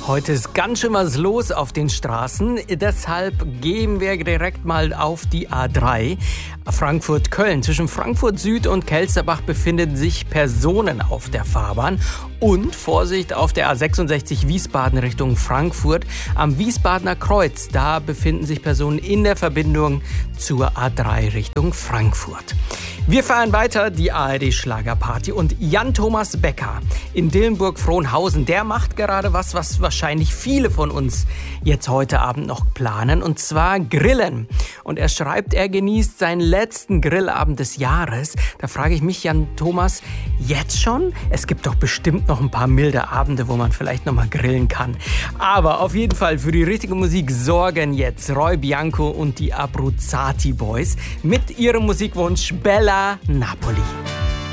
Heute ist ganz schön was los auf den Straßen. Deshalb gehen wir direkt mal auf die A3. Frankfurt-Köln. Zwischen Frankfurt Süd und Kelsterbach befinden sich Personen auf der Fahrbahn. Und Vorsicht auf der A66 Wiesbaden Richtung Frankfurt. Am Wiesbadener Kreuz, da befinden sich Personen in der Verbindung zur A3 Richtung Frankfurt. Wir fahren weiter die ARD-Schlagerparty und Jan-Thomas Becker in Dillenburg-Frohnhausen, der macht gerade was wahrscheinlich viele von uns jetzt heute Abend noch planen, und zwar Grillen. Und er schreibt, er genießt seinen letzten Grillabend des Jahres. Da frage ich mich, Jan-Thomas, jetzt schon? Es gibt doch bestimmt noch ein paar milde Abende, wo man vielleicht noch mal grillen kann. Aber auf jeden Fall für die richtige Musik sorgen jetzt Roy Bianco und die Abruzzati Boys mit ihrem Musikwunsch Bella Napoli.